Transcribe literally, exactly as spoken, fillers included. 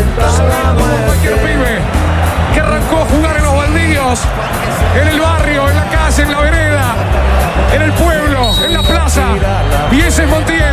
Soñando con cualquier pibe que arrancó a jugar en los baldíos, en el barrio, en la calle, en la vereda, en el pueblo, en la plaza. Y ese es Montiel.